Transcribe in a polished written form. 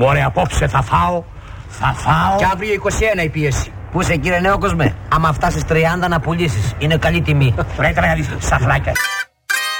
Μωρέ, απόψε θα φάω. Και αύριο 21 η πίεση. Πού είσαι, κύριε Νέοκοσμε? Άμα φτάσεις 30 να πουλήσεις. Είναι καλή τιμή. Πρέπει να δεις σαφλάκια.